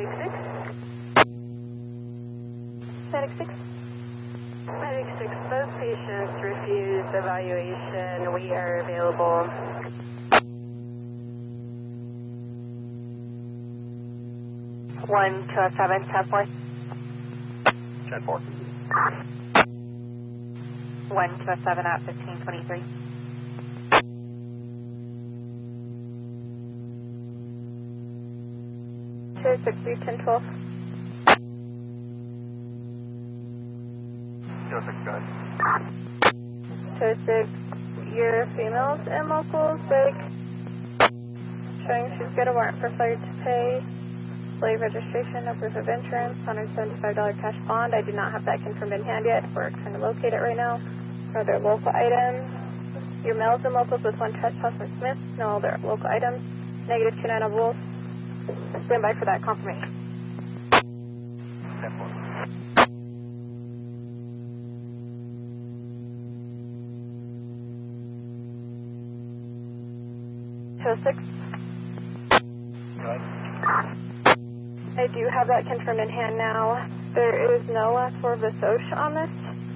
Medic 6. Medic 6, both patients refused evaluation. We are available. One to 7, 10-4. 10-4. 1 to 7 at 1523. Two 6 3 10 12. 206, go ahead. 206, your females and locals big. Showing she's got a warrant for failure to pay. Slave registration, no proof of insurance, $175 cash bond. I do not have that confirmed in hand yet. We're trying to locate it right now. For other local items, your males and locals with 1 trespass from Smith. No other local items. Negative 29 of Wolf. Stand by for that confirmation. 10-4. Show 6. Go ahead. I do have that confirmed in hand now. There is no last 4 of the SOCH on this.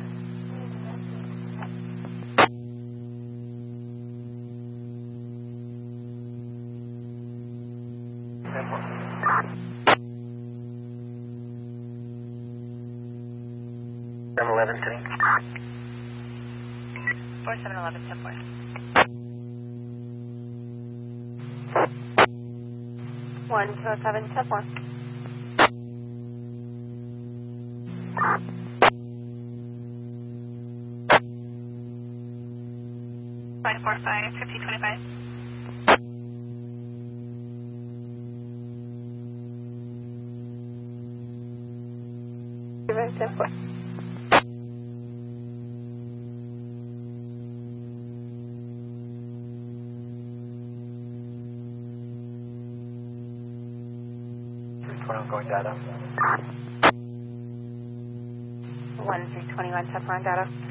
From 11 sitting. 4711, 10-4. 1 to 7, 10-4. 545, 5025. Given 10-4. Going data. 1 321, 10-4 on data.